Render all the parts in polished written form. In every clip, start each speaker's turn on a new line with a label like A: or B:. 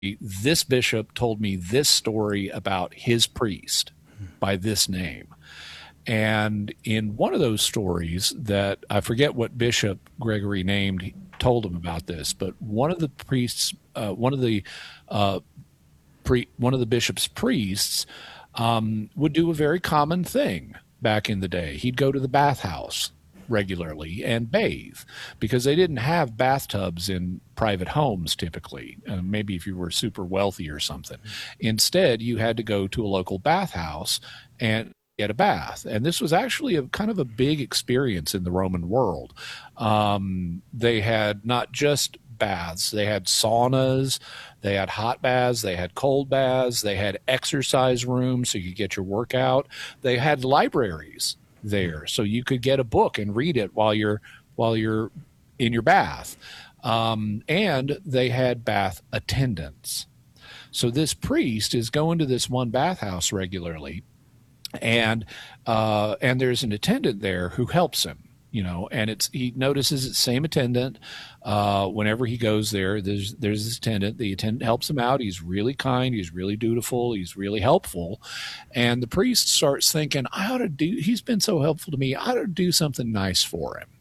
A: this bishop told me this story about his priest by this name. And in one of those stories that I forget what Bishop Gregory named, told him about this, but one of the priests, uh, one of the bishop's priests, would do a very common thing back in the day. He'd go to the bathhouse regularly and bathe because they didn't have bathtubs in private homes typically. Maybe if you were super wealthy or something. Instead, you had to go to a local bathhouse and get a bath. And this was actually a kind of a big experience in the Roman world. They had not just baths, they had saunas, they had hot baths, they had cold baths, they had exercise rooms so you could get your workout. They had libraries there so you could get a book and read it while you're in your bath. And they had bath attendants. So this priest is going to this one bathhouse regularly, and there's an attendant there who helps him. And he notices it's the same attendant. Whenever he goes there, there's this attendant. The attendant helps him out. He's really kind. He's really dutiful. He's really helpful. And the priest starts thinking, he's been so helpful to me. I ought to do something nice for him.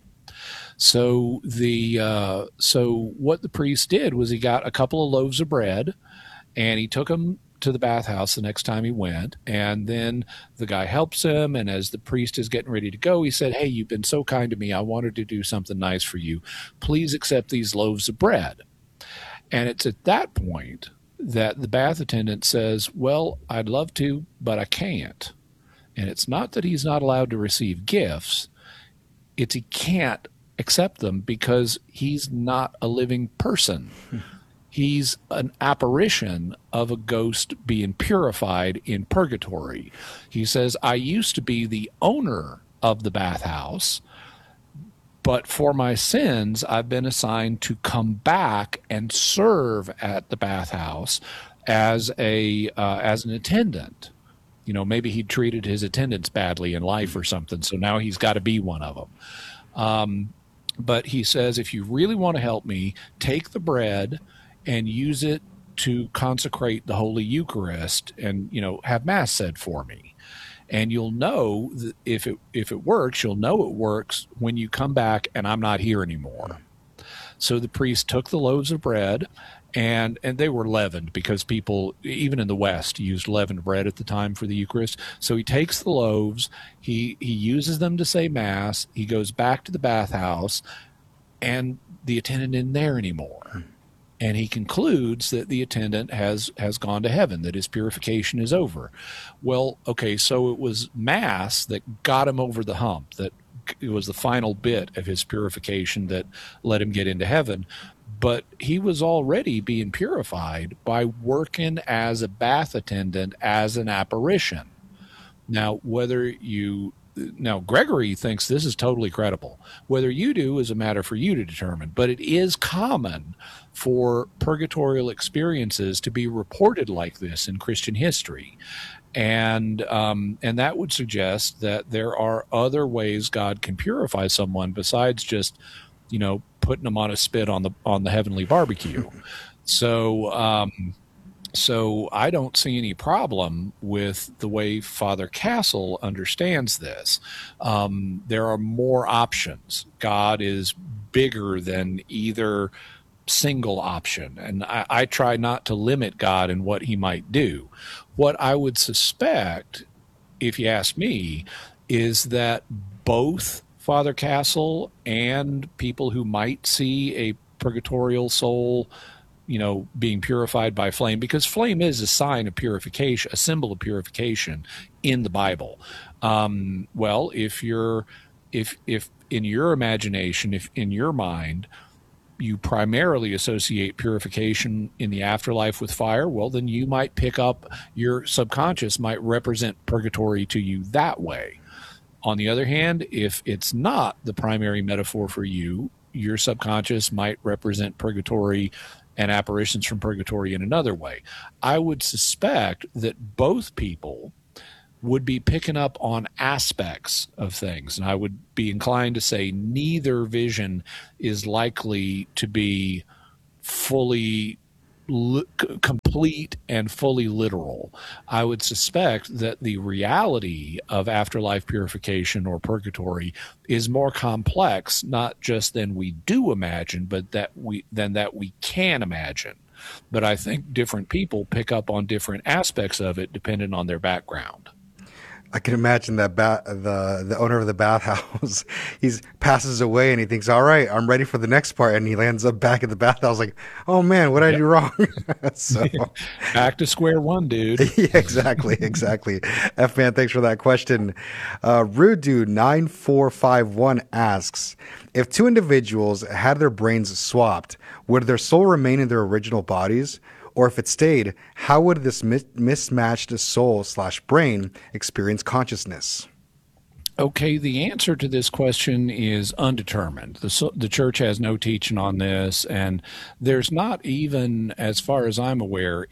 A: So what the priest did was he got a couple of loaves of bread and he took them to the bathhouse the next time he went. And then the guy helps him. And as the priest is getting ready to go, he said, "Hey, you've been so kind to me. I wanted to do something nice for you. Please accept these loaves of bread." And it's at that point that the bath attendant says, "Well, I'd love to, but I can't." And it's not that he's not allowed to receive gifts. It's he can't accept them because he's not a living person. He's an apparition of a ghost being purified in purgatory. He says, "I used to be the owner of the bathhouse, but for my sins, I've been assigned to come back and serve at the bathhouse as an attendant." Maybe he treated his attendants badly in life or something, so now he's got to be one of them. But he says, "If you really want to help me, take the bread and use it to consecrate the Holy Eucharist and, have Mass said for me. And you'll know that if it works, you'll know it works when you come back and I'm not here anymore." So the priest took the loaves of bread, and they were leavened because people, even in the West, used leavened bread at the time for the Eucharist. So he takes the loaves, he uses them to say Mass, he goes back to the bathhouse, and the attendant isn't there anymore. And he concludes that the attendant has gone to heaven, that his purification is over. Well, okay, so it was Mass that got him over the hump, that it was the final bit of his purification that let him get into heaven. But he was already being purified by working as a bath attendant as an apparition. Now, Gregory thinks this is totally credible. Whether you do is a matter for you to determine, but it is common for purgatorial experiences to be reported like this in Christian history. And that would suggest that there are other ways God can purify someone besides just, putting them on a spit on the heavenly barbecue. So I don't see any problem with the way Father Castle understands this. There are more options. God is bigger than either single option, and I try not to limit God in what he might do. What I would suspect, if you ask me, is that both Father Castle and people who might see a purgatorial soul being purified by flame, because flame is a sign of purification, a symbol of purification in the Bible. Well, if in your imagination, if in your mind, you primarily associate purification in the afterlife with fire, well, then you might pick up, your subconscious might represent purgatory to you that way. On the other hand, if it's not the primary metaphor for you, your subconscious might represent purgatory and apparitions from purgatory in another way. I would suspect that both people would be picking up on aspects of things, and I would be inclined to say neither vision is likely to be fully complete and fully literal. I would suspect that the reality of afterlife purification or purgatory is more complex, not just than we do imagine, but that we can imagine. But I think different people pick up on different aspects of it depending on their background.
B: I can imagine that the owner of the bathhouse, he passes away and he thinks, "All right, I'm ready for the next part," and he lands up back at the bathhouse like, "Oh man, what did I
A: Yep.
B: do wrong?" So,
A: Back to square one, dude.
B: yeah, exactly, exactly. F man, thanks for that question. Rude Dude 9451 asks, if two individuals had their brains swapped, would their soul remain in their original bodies? Or if it stayed, how would this mismatched soul slash brain experience consciousness?
A: Okay, the answer to this question is undetermined. The church has no teaching on this, and there's not even, as far as I'm aware,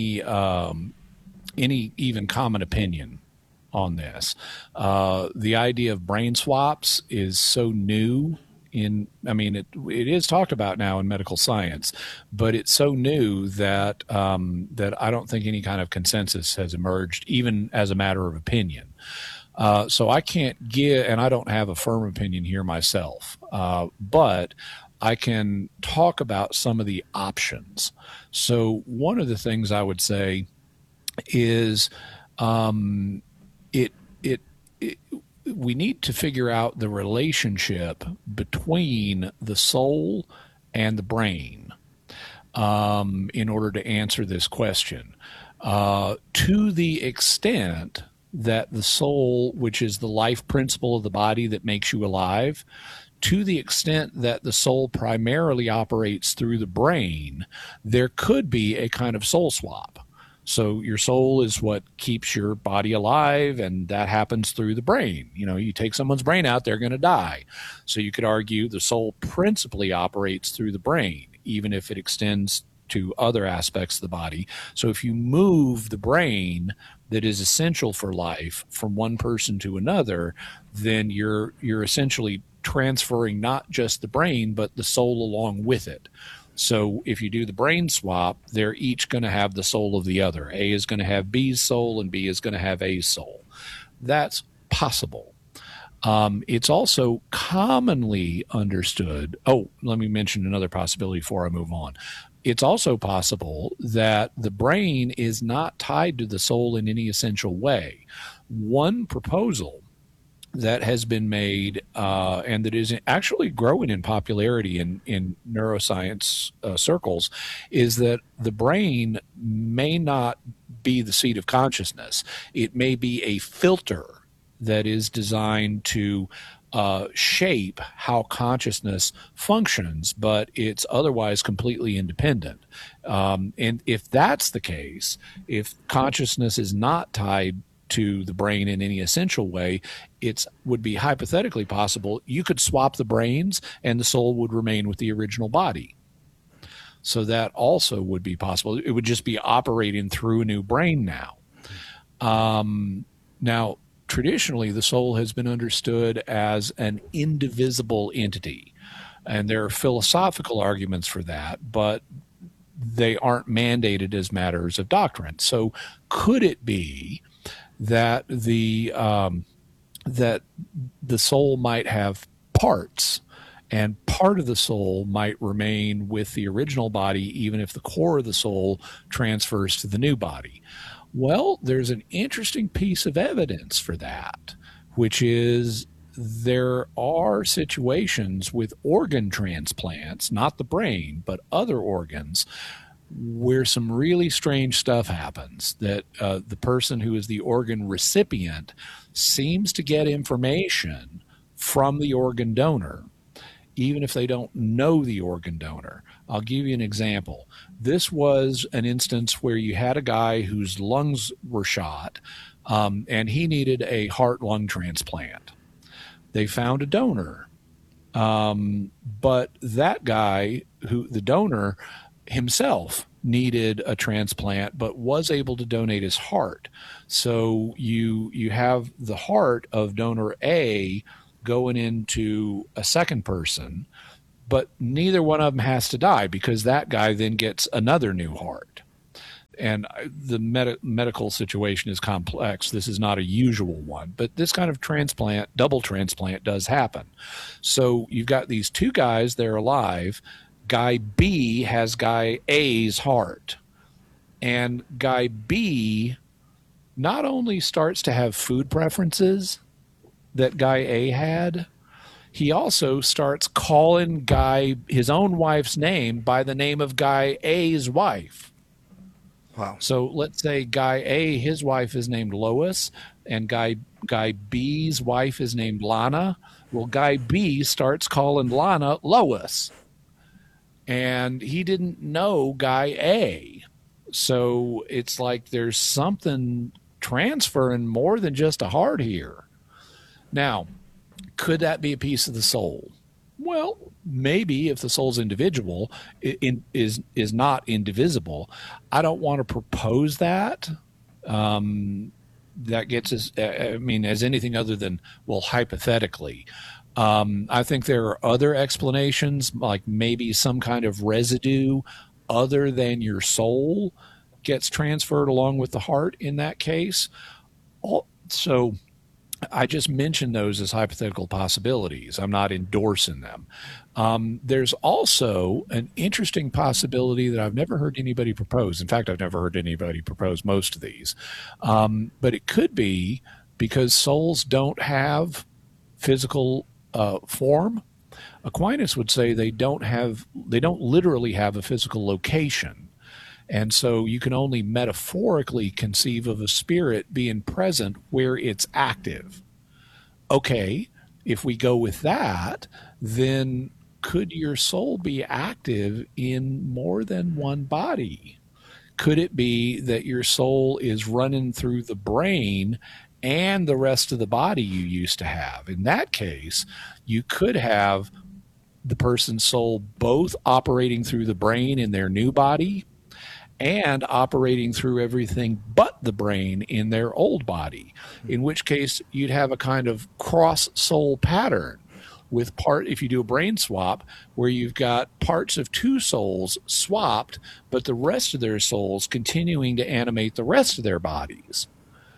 A: any even common opinion on this. The idea of brain swaps is so new. I mean, it is talked about now in medical science, but it's so new that that I don't think any kind of consensus has emerged, even as a matter of opinion. So I can't give, and I don't have a firm opinion here myself, but I can talk about some of the options. So one of the things I would say is um, it, it, it, we need to figure out the relationship between the soul and the brain in order to answer this question. To the extent that the soul, which is the life principle of the body that makes you alive, to the extent that the soul primarily operates through the brain, there could be a kind of soul swap. So your soul is what keeps your body alive, and that happens through the brain. You know, you take someone's brain out, they're going to die. So you could argue the soul principally operates through the brain, even if it extends to other aspects of the body. So if you move the brain that is essential for life from one person to another, then you're essentially transferring not just the brain but the soul along with it. So if you do the brain swap, they're each going to have the soul of the other. A is going to have B's soul and B is going to have A's soul. That's possible. It's also commonly understood. Oh, let me mention another possibility before I move on. It's also possible that the brain is not tied to the soul in any essential way. One proposal that has been made and that is actually growing in popularity in neuroscience circles is that the brain may not be the seat of consciousness. It may be a filter that is designed to shape how consciousness functions, but it's otherwise completely independent. And if that's the case, if consciousness is not tied to the brain in any essential way, it would be hypothetically possible you could swap the brains and the soul would remain with the original body. So that also would be possible. It would just be operating through a new brain now. Now, traditionally, the soul has been understood as an indivisible entity. And there are philosophical arguments for that, but they aren't mandated as matters of doctrine. So could it be that that the soul might have parts, and part of the soul might remain with the original body, even if the core of the soul transfers to the new body? Well, there's an interesting piece of evidence for that, which is there are situations with organ transplants, not the brain, but other organs, where some really strange stuff happens, that the person who is the organ recipient seems to get information from the organ donor, even if they don't know the organ donor. I'll give you an example. This was an instance where you had a guy whose lungs were shot, and he needed a heart-lung transplant. They found a donor, but that guy, the donor, himself needed a transplant but was able to donate his heart. So you have the heart of donor A going into a second person, but neither one of them has to die because that guy then gets another new heart. And the medical situation is complex. This is not a usual one, but this kind of transplant, double transplant, does happen. So you've got these two guys, they're alive. Guy B has guy A's heart. And guy B not only starts to have food preferences that guy A had, he also starts calling his own wife's name by the name of guy A's wife.
B: Wow.
A: So let's say guy A, his wife is named Lois, and guy B's wife is named Lana. Well, guy B starts calling Lana Lois. And he didn't know guy A. So it's like there's something transferring more than just a heart here. Now, could that be a piece of the soul? Well, maybe if the soul's individual, is not indivisible. I don't want to propose that. That gets us, as anything other than, well, hypothetically. I think there are other explanations, like maybe some kind of residue other than your soul gets transferred along with the heart in that case. So I just mentioned those as hypothetical possibilities. I'm not endorsing them. There's also an interesting possibility that I've never heard anybody propose. In fact, I've never heard anybody propose most of these. But it could be because souls don't have physical form. Aquinas would say they don't literally have a physical location. And so you can only metaphorically conceive of a spirit being present where it's active. Okay, if we go with that, then could your soul be active in more than one body? Could it be that your soul is running through the brain and the rest of the body you used to have? In that case, you could have the person's soul both operating through the brain in their new body and operating through everything but the brain in their old body, in which case you'd have a kind of cross-soul pattern with if you do a brain swap, where you've got parts of two souls swapped, but the rest of their souls continuing to animate the rest of their bodies.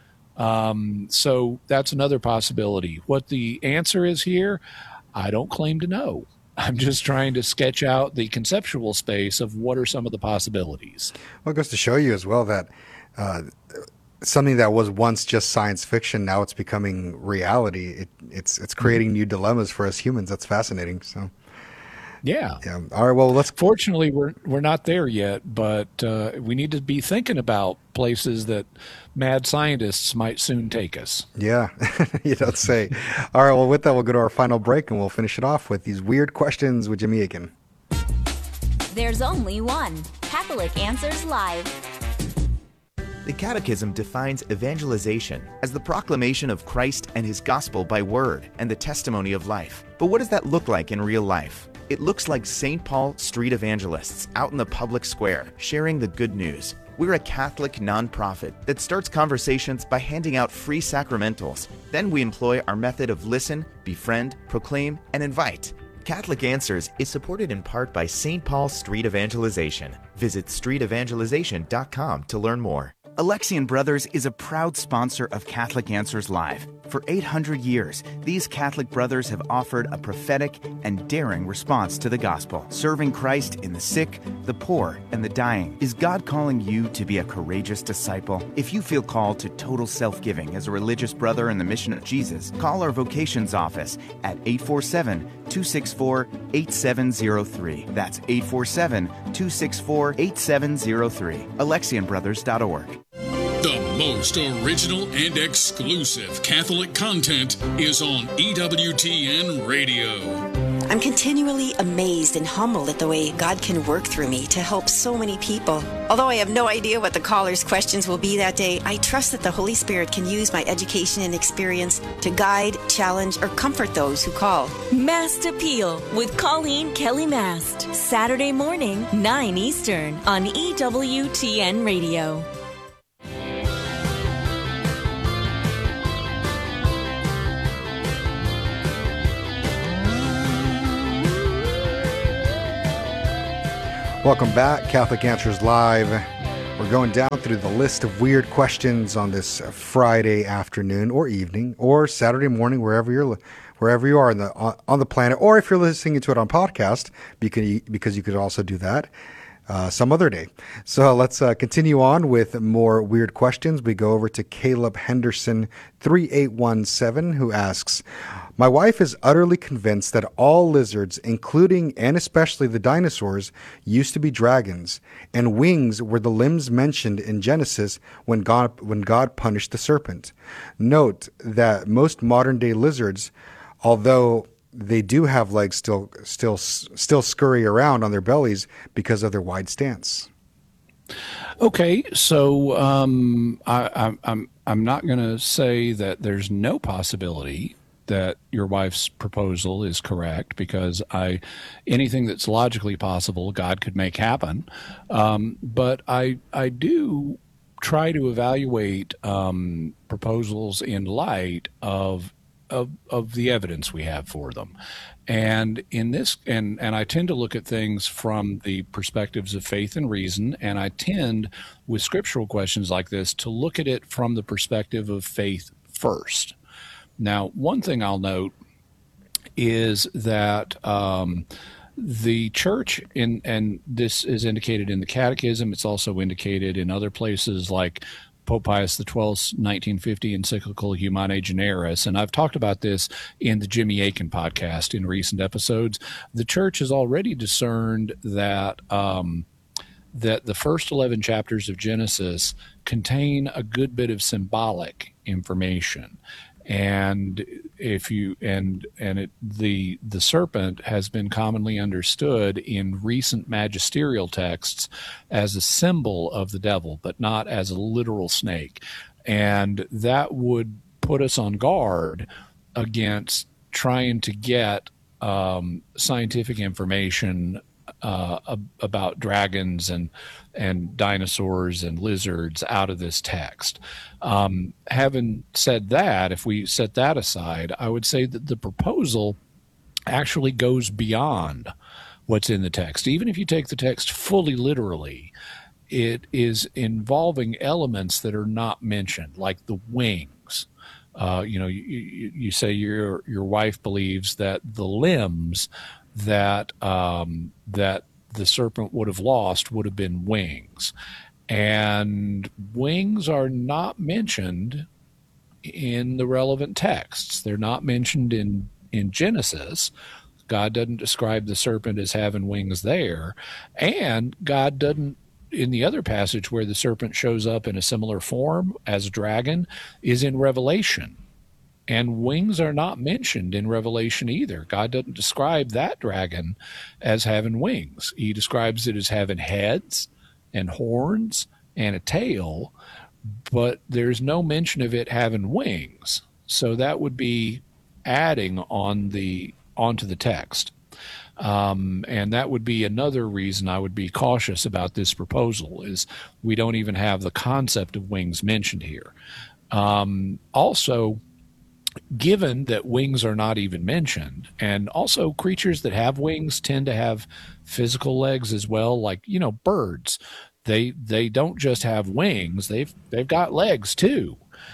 A: So that's another possibility. What the answer is here, I don't claim to know. I'm just trying to sketch out the conceptual space of what are some of the possibilities.
B: Well, it goes to show you as well that something that was once just science fiction, now it's becoming reality. It's creating new dilemmas for us humans. That's fascinating. So,
A: yeah.
B: All right. Well,
A: Fortunately, we're not there yet, but we need to be thinking about places that mad scientists might soon take us.
B: Yeah, you don't say. All right. Well, with that, we'll go to our final break, and we'll finish it off with these weird questions with Jimmy Akin.
C: There's only one Catholic Answers Live.
D: The Catechism defines evangelization as the proclamation of Christ and his gospel by word and the testimony of life. But what does that look like in real life? It looks like St. Paul Street Evangelists out in the public square sharing the good news. We're a Catholic nonprofit that starts conversations by handing out free sacramentals. Then we employ our method of listen, befriend, proclaim, and invite. Catholic Answers is supported in part by St. Paul Street Evangelization. Visit streetevangelization.com to learn more. Alexian Brothers is a proud sponsor of Catholic Answers Live. For 800 years, these Catholic brothers have offered a prophetic and daring response to the gospel, serving Christ in the sick, the poor, and the dying. Is God calling you to be a courageous disciple? If you feel called to total self-giving as a religious brother in the mission of Jesus, call our vocations office at 847-264-8703. That's 847-264-8703. AlexianBrothers.org.
E: The most original and exclusive Catholic content is on EWTN Radio.
F: I'm continually amazed and humbled at the way God can work through me to help so many people. Although I have no idea what the callers' questions will be that day, I trust that the Holy Spirit can use my education and experience to guide, challenge, or comfort those who call.
G: Mast Appeal with Colleen Kelly Mast. Saturday morning, 9 Eastern on EWTN Radio.
B: Welcome back, Catholic Answers Live. We're going down through the list of weird questions on this Friday afternoon or evening or Saturday morning, wherever you are on the planet, or if you're listening to it on podcast, because you could also do that some other day. So let's continue on with more weird questions. We go over to Caleb Henderson 3817, who asks, my wife is utterly convinced that all lizards, including and especially the dinosaurs, used to be dragons, and wings were the limbs mentioned in Genesis when God punished the serpent. Note that most modern day lizards, although they do have legs, still scurry around on their bellies because of their wide stance.
A: Okay, so I'm not going to say that there's no possibility that your wife's proposal is correct, because anything that's logically possible, God could make happen. But I do try to evaluate proposals in light of the evidence we have for them. And in this, and I tend to look at things from the perspectives of faith and reason, and I tend, with scriptural questions like this, to look at it from the perspective of faith first. Now, one thing I'll note is that the church, and this is indicated in the Catechism, it's also indicated in other places like Pope Pius XII's 1950 encyclical Humanae Generis, and I've talked about this in the Jimmy Akin podcast in recent episodes. The church has already discerned that that the first 11 chapters of Genesis contain a good bit of symbolic information. And the serpent has been commonly understood in recent magisterial texts as a symbol of the devil, but not as a literal snake. And that would put us on guard against trying to get scientific information about dragons and dinosaurs and lizards out of this text. Having said that, if we set that aside, I would say that the proposal actually goes beyond what's in the text. Even if you take the text fully literally, it is involving elements that are not mentioned, like the wings. You say your wife believes that the limbs that the serpent would have lost would have been wings. And wings are not mentioned in the relevant texts. They're not mentioned in Genesis. God doesn't describe the serpent as having wings there. And God doesn't, in the other passage where the serpent shows up in a similar form as a dragon, is in Revelation. And wings are not mentioned in Revelation either. God doesn't describe that dragon as having wings. He describes it as having heads and horns and a tail, but there's no mention of it having wings. So that would be adding onto the text. And that would be another reason I would be cautious about this proposal, is we don't even have the concept of wings mentioned here. Also, given that wings are not even mentioned, and also creatures that have wings tend to have physical legs as well, like, birds. They don't just have wings, they've got legs too.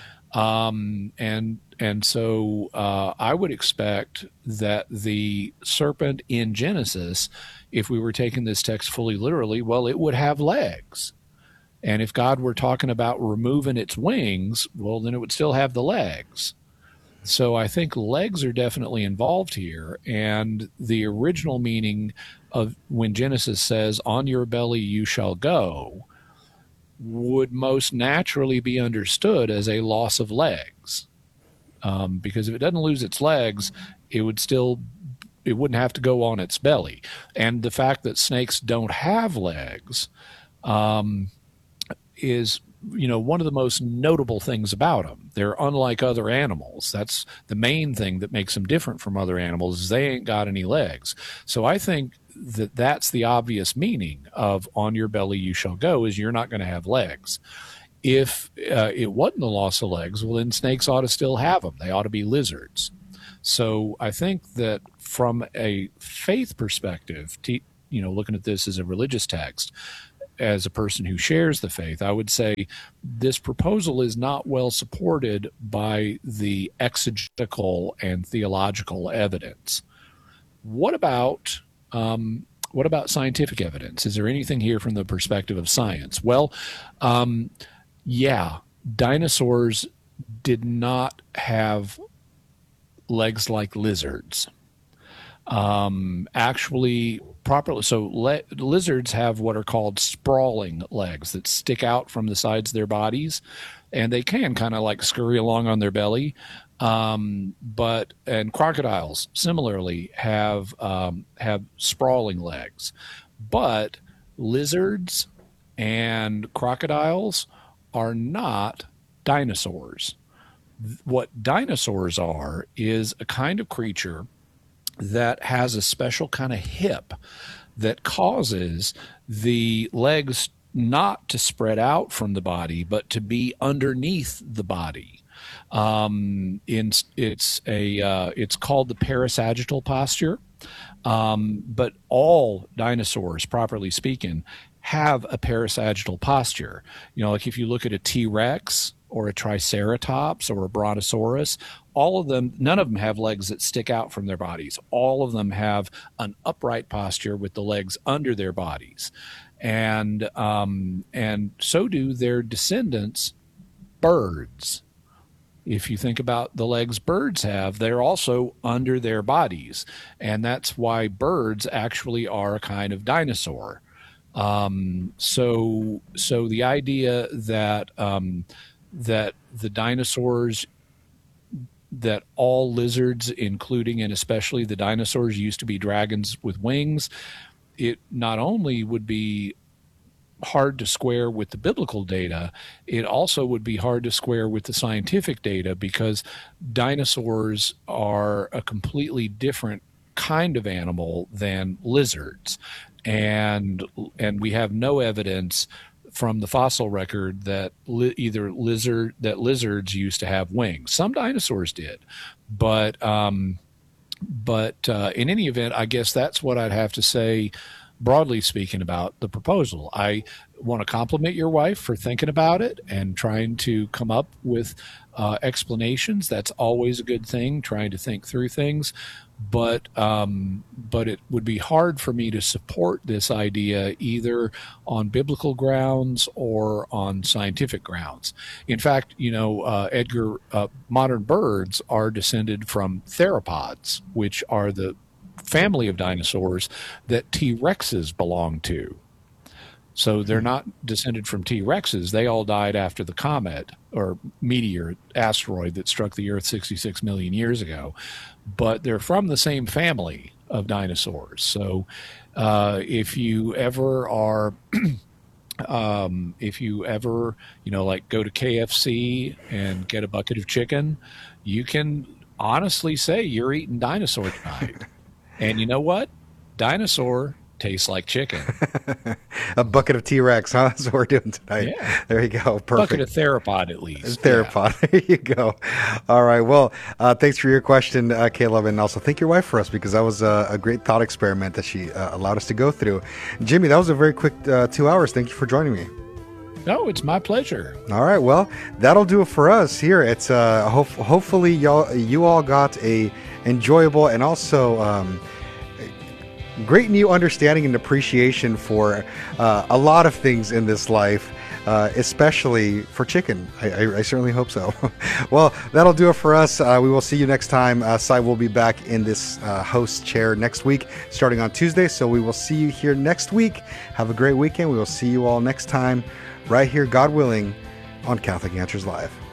A: And so I would expect that the serpent in Genesis, if we were taking this text fully literally, well, it would have legs. And if God were talking about removing its wings, well, then it would still have the legs. So I think legs are definitely involved here. And the original meaning of when Genesis says, on your belly you shall go, would most naturally be understood as a loss of legs. Because if it doesn't lose its legs, it wouldn't have to go on its belly. And the fact that snakes don't have legs is one of the most notable things about them. They're unlike other animals. That's the main thing that makes them different from other animals, is they ain't got any legs. So I think that that's the obvious meaning of on your belly you shall go, is you're not going to have legs. If it wasn't the loss of legs, well, then snakes ought to still have them. They ought to be lizards. So I think that from a faith perspective, looking at this as a religious text, as a person who shares the faith, I would say this proposal is not well supported by the exegetical and theological evidence. What about scientific evidence? Is there anything here from the perspective of science? Well, yeah, dinosaurs did not have legs like lizards. Actually, properly, so lizards have what are called sprawling legs that stick out from the sides of their bodies, and they can kind of like scurry along on their belly. And crocodiles similarly have sprawling legs, but lizards and crocodiles are not dinosaurs. What dinosaurs are is a kind of creature that has a special kind of hip that causes the legs not to spread out from the body, but to be underneath the body. It's called the parasagittal posture. But all dinosaurs, properly speaking, have a parasagittal posture. Like if you look at a T-Rex or a Triceratops or a Brontosaurus, all of them, none of them have legs that stick out from their bodies. All of them have an upright posture with the legs under their bodies. And so do their descendants, birds. If you think about the legs birds have, they're also under their bodies. And that's why birds actually are a kind of dinosaur. So the idea that the dinosaurs, that all lizards, including and especially the dinosaurs, used to be dragons with wings, it not only would be hard to square with the biblical data, it also would be hard to square with the scientific data, because dinosaurs are a completely different kind of animal than lizards. And we have no evidence from the fossil record that lizards used to have wings. Some dinosaurs did, but in any event, I guess that's what I'd have to say, broadly speaking, about the proposal. I want to compliment your wife for thinking about it and trying to come up with explanations. That's always a good thing, trying to think through things. But it would be hard for me to support this idea either on biblical grounds or on scientific grounds. In fact, Edgar, modern birds are descended from theropods, which are the family of dinosaurs that T-Rexes belong to. So they're not descended from T-Rexes. They all died after the comet or meteor asteroid that struck the Earth 66 million years ago. But they're from the same family of dinosaurs. So if you ever are, like go to KFC and get a bucket of chicken, you can honestly say you're eating dinosaur tonight. And you know what? Dinosaur tastes like chicken.
B: A bucket of T-Rex, huh? That's what we're doing tonight. Yeah. There you go. Perfect.
A: Bucket of theropod, at least.
B: Theropod. Yeah. There you go. All right. Well, thanks for your question, Caleb, and also thank your wife for us, because that was a great thought experiment that she allowed us to go through. Jimmy, that was a very quick 2 hours. Thank you for joining me.
A: No, it's my pleasure.
B: All right. Well, that'll do it for us here. It's hopefully you all got a enjoyable and also great new understanding and appreciation for a lot of things in this life, especially for chicken. I certainly hope so. Well, that'll do it for us. We will see you next time. Cy will be back in this host chair next week, starting on Tuesday. So we will see you here next week. Have a great weekend. We will see you all next time right here, God willing, on Catholic Answers Live.